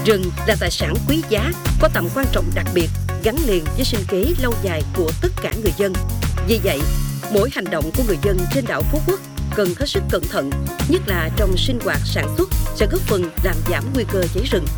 Rừng là tài sản quý giá, có tầm quan trọng đặc biệt, gắn liền với sinh kế lâu dài của tất cả người dân. Vì vậy, mỗi hành động của người dân trên đảo Phú Quốc cần hết sức cẩn thận, nhất là trong sinh hoạt sản xuất sẽ góp phần làm giảm nguy cơ cháy rừng.